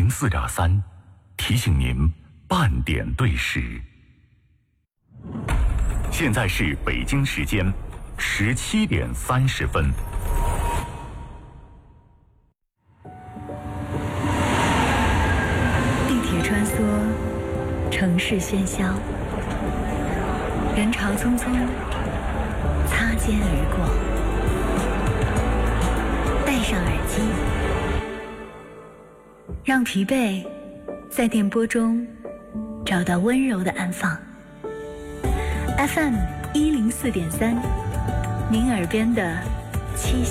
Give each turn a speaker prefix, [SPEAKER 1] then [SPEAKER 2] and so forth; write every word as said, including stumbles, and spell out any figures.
[SPEAKER 1] 零四点三，提醒您半点对时。现在是北京时间十七点三十分。
[SPEAKER 2] 地铁穿梭，城市喧嚣，人潮匆匆，擦肩而过。戴上耳机，让疲惫在电波中找到温柔的安放。F M 一零四点三，您耳边的七。